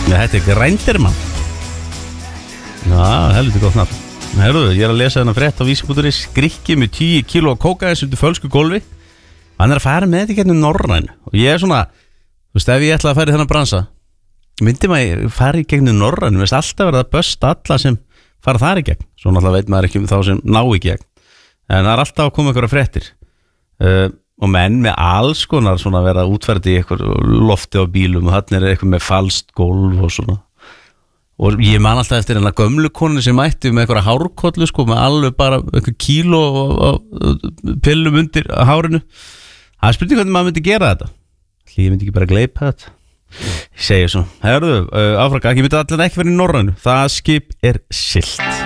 Þetta Grændermann. Já, helviti gott nafn. Herðu, ég að lesa þennan frétt á vísi.is. Grikki með 10 kíló af kókaís undir fölsku gólfi. Hann að fara með þetta í gegnum Norrænu. Og ég svona, þú veist, ef ég ætla að fara í þennan bransa, myndi maður fara í gegnum Norrænu. Mér finnst alltaf verið að bösta alla sem fara þar í gegn. Svo náttúrulega veit maður ekki þá sem ná í gegn. En það alltaf að koma einhverja fréttir. Og menn með alls konar svona vera útferði í eitthvað lofti á bílum og hann eitthvað með falskt gólf og svona. Og ég man alltaf eftir hennar gömlu konu sem mætti með eitthvað hárkollu sko, með alveg bara eitthvað kíló pillum undir hárinu. Það spurning hvernig maður myndi gera þetta. Ég myndi ekki bara gleypa þetta. Ég segi svona, herðu, áfraka, ég myndi allir ekki vera í Norrænu. Það skip siglt.